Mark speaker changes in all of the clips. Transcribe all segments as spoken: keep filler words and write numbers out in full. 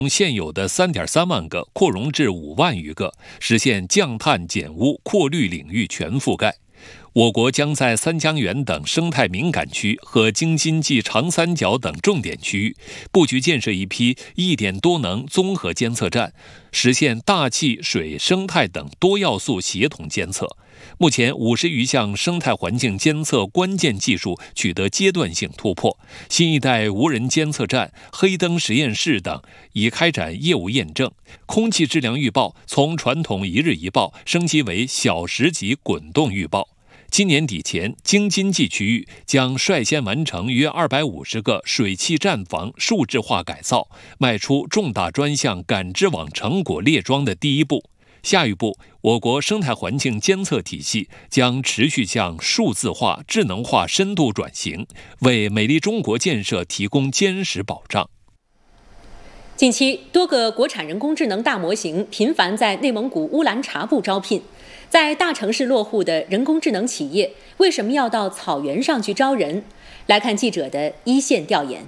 Speaker 1: 从现有的 三点三万个扩容至五万余个，实现降碳减污扩绿领域全覆盖。我国将在三江源等生态敏感区和京津冀长三角等重点区域布局建设一批一点多能综合监测站，实现大气、水、生态等多要素协同监测。目前五十余项生态环境监测关键技术取得阶段性突破，新一代无人监测站、黑灯实验室等已开展业务验证。空气质量预报从传统一日一报升级为小时级滚动预报。今年底前，京津冀区域将率先完成约二百五十个水汽站房数字化改造，迈出重大专项感知网成果列桩的第一步。下一步，我国生态环境监测体系将持续向数字化、智能化深度转型，为美丽中国建设提供坚实保障。
Speaker 2: 近期，多个国产人工智能大模型频繁在内蒙古乌兰察布招聘。在大城市落户的人工智能企业，为什么要到草原上去招人？来看记者的一线调研。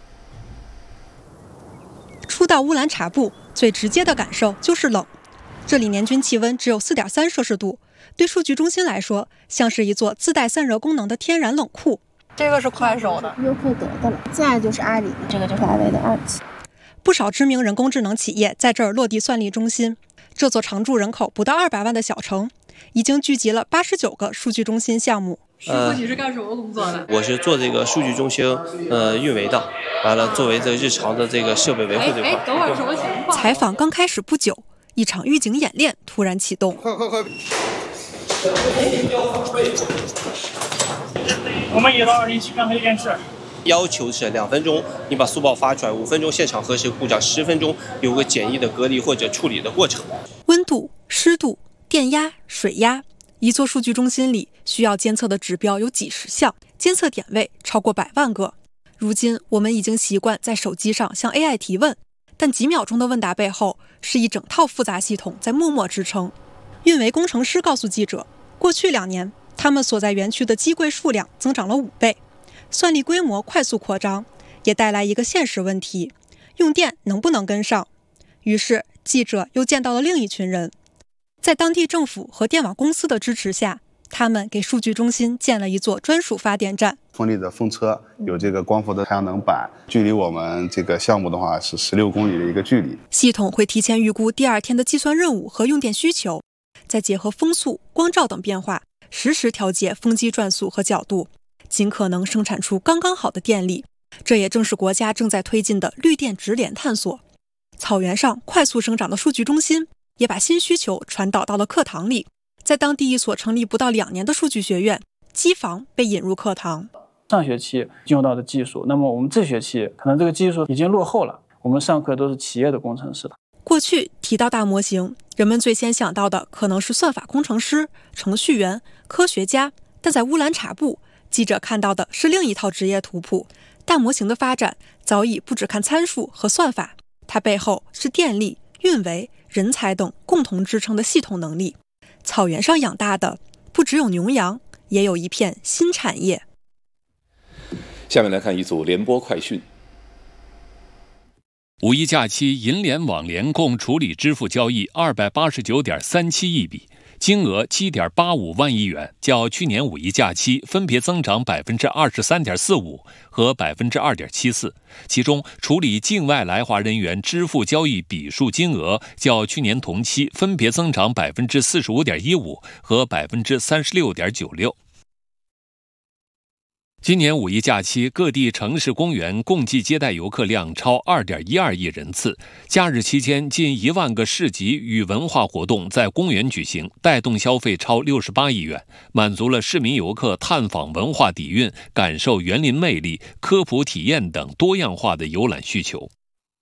Speaker 3: 初到乌兰察布，最直接的感受就是冷。这里年均气温只有 四点三摄氏度，对数据中心来说，像是一座自带散热功能的天然冷库。
Speaker 4: 这个是快手的，
Speaker 5: 优酷得的了，现在就是阿里，这个就是华为的二期。
Speaker 3: 不少知名人工智能企业在这儿落地算力中心。这座常住人口不到二百万的小城，已经聚集了八十九个数据中心项目。
Speaker 4: 师傅，你是干什么工作的？
Speaker 6: 我是做这个数据中心呃运维的，完了作为这日常的这个设备维护这块。
Speaker 4: 哎，等会儿什么情况？
Speaker 3: 采访刚开始不久，一场预警演练突然启动。
Speaker 7: 快快快！
Speaker 8: 我们移到二零七干黑电视。
Speaker 6: 要求是两分钟，你把速报发出来，五分钟现场核实故障，十分钟有个简易的隔离或者处理的过程。
Speaker 3: 温度、湿度、电压、水压，一座数据中心里需要监测的指标有几十项，监测点位超过百万个。如今我们已经习惯在手机上向 A I 提问，但几秒钟的问答背后是一整套复杂系统在默默支撑。运维工程师告诉记者，过去两年他们所在园区的机柜数量增长了五倍。算力规模快速扩张，也带来一个现实问题：用电能不能跟上？于是，记者又见到了另一群人，在当地政府和电网公司的支持下，他们给数据中心建了一座专属发电站。
Speaker 7: 风力的风车有这个光伏的太阳能板，距离我们这个项目的话是十六公里的一个距离。
Speaker 3: 系统会提前预估第二天的计算任务和用电需求，再结合风速、光照等变化，实时调节风机转速和角度，尽可能生产出刚刚好的电力。这也正是国家正在推进的绿电直联探索。草原上快速生长的数据中心也把新需求传导到了课堂里。在当地一所成立不到两年的数据学院，机房被引入课堂。
Speaker 8: 上学期用到的技术，那么我们这学期可能这个技术已经落后了，我们上课都是企业的工程师的。
Speaker 3: 过去提到大模型，人们最先想到的可能是算法工程师、程序员、科学家，但在乌兰察布，记者看到的是另一套职业图谱。大模型的发展早已不只看参数和算法，它背后是电力、运维、人才等共同支撑的系统能力。草原上养大的不只有牛羊，也有一片新产业。
Speaker 9: 下面来看一组联播快讯。
Speaker 1: 五一假期，银联、网联共处理支付交易二百八十九点三七亿笔，金额七点八五万亿元，较去年五一假期分别增长百分之二十三点四五和百分之二点七四。其中，处理境外来华人员支付交易笔数金额较去年同期分别增长百分之四十五点一五和百分之三十六点九六。今年五一假期，各地城市公园共计接待游客量超 二点一二亿人次。假日期间，近一万个市集与文化活动在公园举行，带动消费超六十八亿元，满足了市民游客探访文化底蕴、感受园林魅力、科普体验等多样化的游览需求。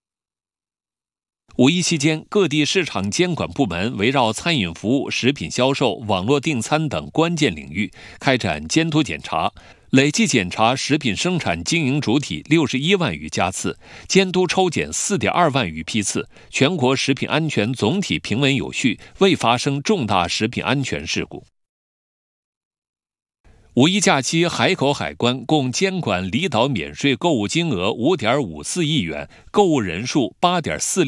Speaker 1: 五一期间，各地市场监管部门围绕餐饮服务、食品销售、网络订餐等关键领域开展监督检查，累计检查食品生产经营主体六十一万余家次，监督抽检 四点二万余批次，全国食品安全总体平稳有序，未发生重大食品安全事故。 五一假期，海口海关共监管离岛免税购物金额五点五四亿元，购物人数八点四六。